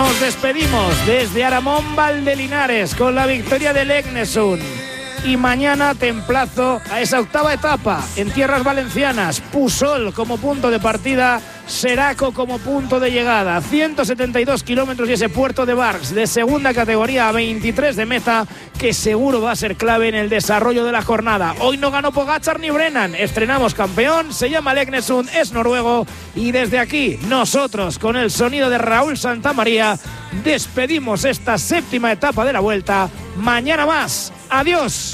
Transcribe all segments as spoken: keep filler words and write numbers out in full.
Nos despedimos desde Aramón Valdelinares con la victoria del Egnesund. Y mañana te emplazo a esa octava etapa en tierras valencianas. Pusol como punto de partida, Seraco como punto de llegada. ciento setenta y dos kilómetros y ese puerto de Barx de segunda categoría a veintitrés de meta, que seguro va a ser clave en el desarrollo de la jornada. Hoy no ganó Pogačar ni Brennan. Estrenamos campeón, se llama Egnesund, es noruego. Y desde aquí, nosotros, con el sonido de Raúl Santamaría, despedimos esta séptima etapa de la Vuelta. Mañana más. ¡Adiós!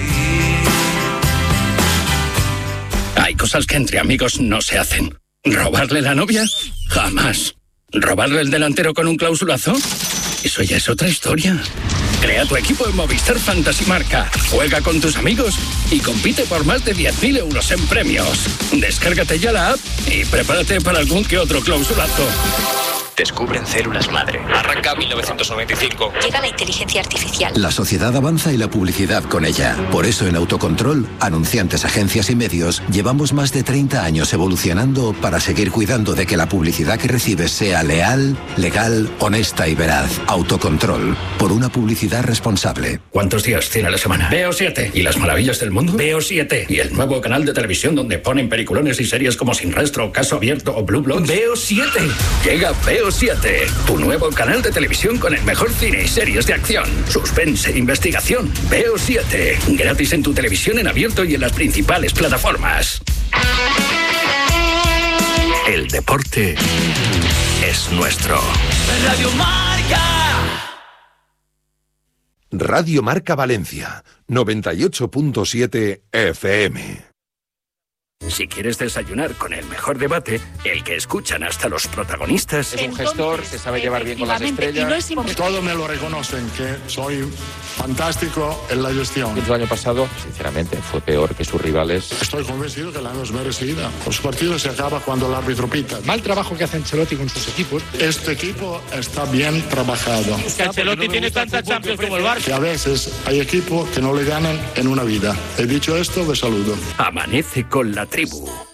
Hay cosas que entre amigos no se hacen. ¿Robarle la novia? Jamás. ¿Robarle el delantero con un clausulazo? Eso ya es otra historia. Crea tu equipo en Movistar Fantasy Marca. Juega con tus amigos y compite por más de diez mil euros en premios. Descárgate ya la app y prepárate para algún que otro clausulazo. Descubren células madre. Arranca mil novecientos noventa y cinco. Llega la inteligencia artificial. La sociedad avanza y la publicidad con ella. Por eso en Autocontrol, anunciantes, agencias y medios, llevamos más de treinta años evolucionando para seguir cuidando de que la publicidad que recibes sea leal, legal, honesta y veraz. Autocontrol, por una publicidad responsable. ¿Cuántos días tiene la semana? Veo siete. ¿Y las maravillas del mundo? Veo siete. ¿Y el nuevo canal de televisión donde ponen peliculones y series como Sin Rastro, Caso Abierto o Blue Bloods? Veo siete. Llega Veo siete, tu nuevo canal de televisión con el mejor cine y series de acción, suspense, investigación. Veo siete, gratis en tu televisión en abierto y en las principales plataformas. El deporte es nuestro. Radio Marca. Radio Marca Valencia, noventa y ocho punto siete F M. Si quieres desayunar con el mejor debate, el que escuchan hasta los protagonistas. Es un gestor que sabe llevar bien con las estrellas. No Todos me lo reconocen, que soy fantástico en la gestión. El año pasado, sinceramente, fue peor que sus rivales. Estoy convencido que la no es merecida. Los partidos se acaban cuando el árbitro pita. Mal trabajo que hace Ancelotti con sus equipos. Este equipo está bien trabajado. Es que Ancelotti no tiene tanta Champions como el Barça. Que a veces hay equipos que no le ganan en una vida. He dicho esto, de saludo. Amanece con la tribu.